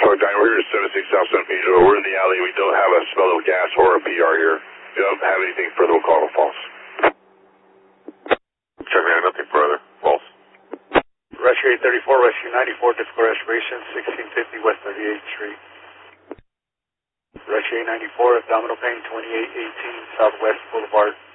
Clark Diner. We're here at 76 South San Pedro. We're in the alley. We don't have a smell of gas or a PR here. If you don't have anything further, we'll call it false. Check me out, nothing further. False. Rescue 834, Rescue 94, difficult respiration, 1650 West 38th Street. Rescue 894, abdominal pain, 2818 Southwest Boulevard.